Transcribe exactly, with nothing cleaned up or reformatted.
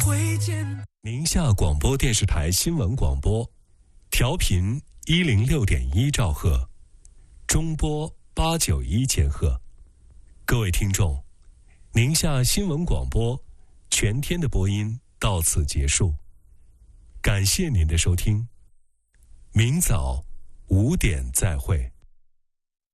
会见。 宁夏广播电视台新闻广播，调频一零六点一兆赫，中波八九一千赫。各位听众，宁夏新闻广播全天的播音到此结束，感谢您的收听，明早五点再会。